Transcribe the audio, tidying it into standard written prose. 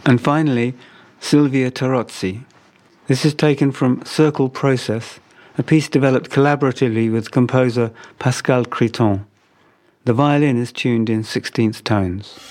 And finally, Silvia Tarozzi. This is taken from Circle Process, a piece developed collaboratively with composer Pascal Criton. The violin is tuned in 16th tones.